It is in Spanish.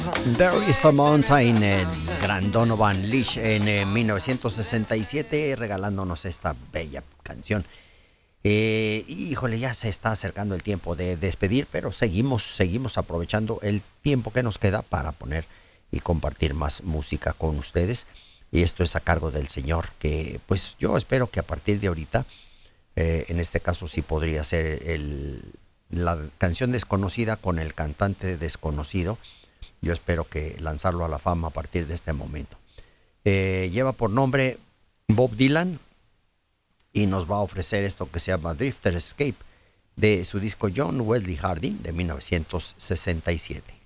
There is a Mountain, Gran Donovan Leash en 1967, regalándonos esta bella canción. Híjole, ya se está acercando el tiempo de despedir, pero seguimos aprovechando el tiempo que nos queda para poner y compartir más música con ustedes. Y esto es a cargo del señor, que pues yo espero que a partir de ahorita, en este caso sí podría ser la canción desconocida con el cantante desconocido. Yo espero que lanzarlo a la fama a partir de este momento. Lleva por nombre Bob Dylan y nos va a ofrecer esto que se llama Drifter Escape de su disco John Wesley Harding de 1967.